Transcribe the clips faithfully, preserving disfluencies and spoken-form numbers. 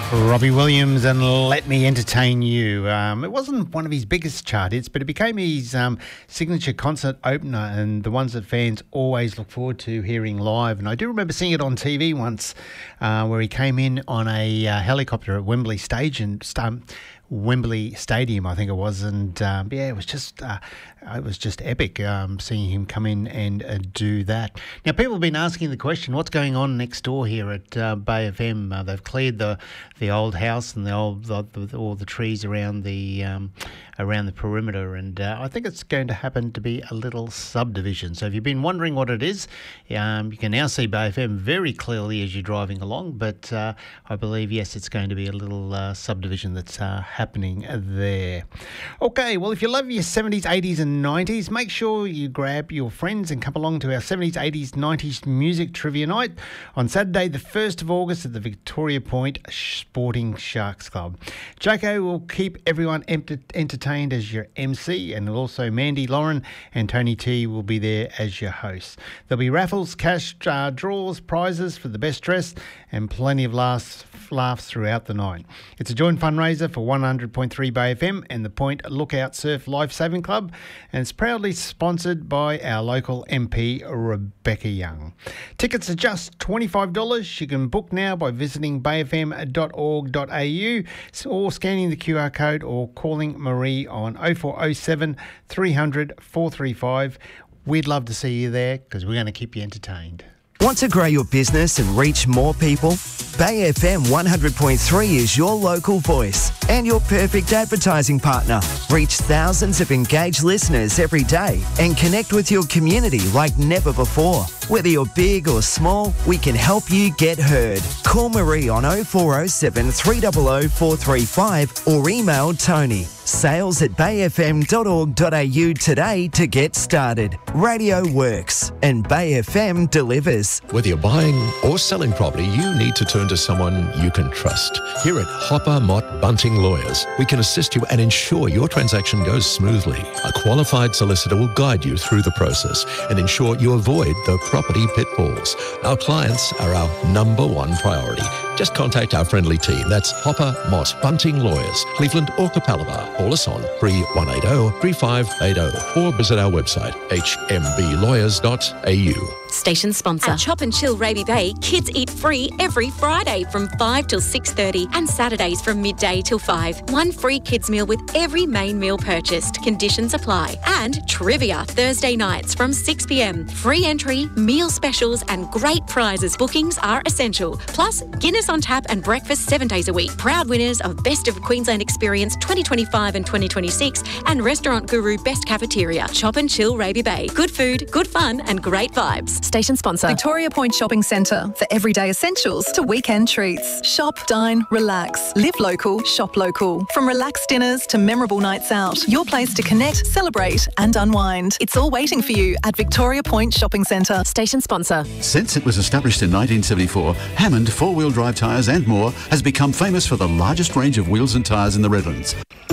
Robbie Williams and Let Me Entertain You. Um, it wasn't one of his biggest chart hits, but it became his um, signature concert opener and the ones that fans always look forward to hearing live. And I do remember seeing it on T V once uh, where he came in on a uh, helicopter at Wembley Stage and um, Wembley Stadium, I think it was, and um, yeah, it was just uh, it was just epic um, seeing him come in and uh, do that. Now, people have been asking the question, what's going on next door here at uh, Bay F M? Uh, they've cleared the the old house and the old the, the, all the trees around the um, around the perimeter, and uh, I think it's going to happen to be a little subdivision. So if you've been wondering what it is, um, you can now see Bay F M very clearly as you're driving along. But uh, I believe yes, it's going to be a little uh, subdivision that's uh, happening there. Okay, well, if you love your seventies, eighties and nineties, make sure you grab your friends and come along to our seventies, eighties, nineties music trivia night on Saturday the first of August at the Victoria Point Sporting Sharks Club. Jacko will keep everyone ent- entertained as your M C, and also Mandy, Lauren and Tony T will be there as your hosts. There'll be raffles, cash uh, draws, prizes for the best dressed and plenty of laughs, laughs throughout the night. It's a joint fundraiser for one hundred point three Bay F M and the Point Lookout Surf Life Saving Club, and it's proudly sponsored by our local M P, Rebecca Young. Tickets are just twenty-five dollars. You can book now by visiting bay f m dot org dot a u or scanning the Q R code or calling Marie on oh four oh seven, three hundred, four three five. We'd love to see you there because we're going to keep you entertained. Want to grow your business and reach more people? Bay F M one hundred point three is your local voice and your perfect advertising partner. Reach thousands of engaged listeners every day and connect with your community like never before. Whether you're big or small, we can help you get heard. Call Marie on oh four oh seven, three hundred, four three five or email Tony. Sales at bay f m dot org dot a u today to get started. Radio works and Bay F M delivers. Whether you're buying or selling property, you need to turn to someone you can trust. Here at Hopper Mott Bunting Lawyers, we can assist you and ensure your transaction goes smoothly. A qualified solicitor will guide you through the process and ensure you avoid the property pitfalls. Our clients are our number one priority. Just contact our friendly team. That's Hopper Mott Bunting Lawyers, Cleveland or Capalaba. Call us on three one eight zero, three five eight zero or visit our website, h m b lawyers dot a u. Station sponsor. At Chop and Chill Raby Bay, kids eat free every Friday from five till six thirty and Saturdays from midday till five. One free kids meal with every main meal purchased. Conditions apply. And trivia Thursday nights from six p m. Free entry, meal specials and great prizes. Bookings are essential. Plus, Guinness on tap and breakfast seven days a week. Proud winners of Best of Queensland Experience twenty twenty-five and twenty twenty-six and Restaurant Guru Best Cafeteria. Chop and Chill Raby Bay. Good food, good fun and great vibes. Station sponsor. Victoria Point Shopping Centre. For everyday essentials to weekend treats. Shop, dine, relax. Live local, shop local. From relaxed dinners to memorable nights out. Your place to connect, celebrate and unwind. It's all waiting for you at Victoria Point Shopping Centre. Station sponsor. Since it was established in nineteen seventy-four, Hammond four-wheel drive tyres and more has become famous for the largest range of wheels and tyres in the Redlands.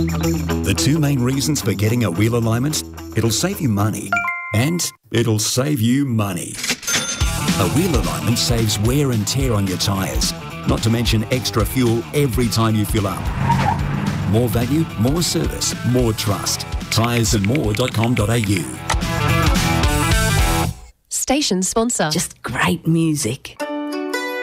The two main reasons for getting a wheel alignment: it'll save you money and it'll save you money. A wheel alignment saves wear and tear on your tyres, not to mention extra fuel every time you fill up. More value, more service, more trust. tyres and more dot com dot a u. Station sponsor. Just great music.